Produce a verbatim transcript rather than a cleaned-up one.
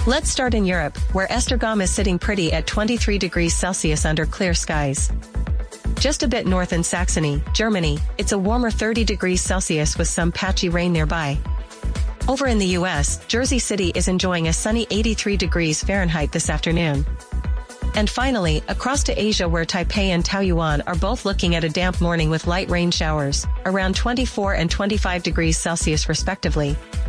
Let's start in Europe, where Esztergom is sitting pretty at twenty-three degrees Celsius under clear skies. Just a bit north in Saxony, Germany, it's a warmer thirty degrees Celsius with some patchy rain nearby. Over in the U S, Jersey City is enjoying a sunny eighty-three degrees Fahrenheit this afternoon. And finally, across to Asia, where Taipei and Taoyuan are both looking at a damp morning with light rain showers, around twenty-four and twenty-five degrees Celsius respectively.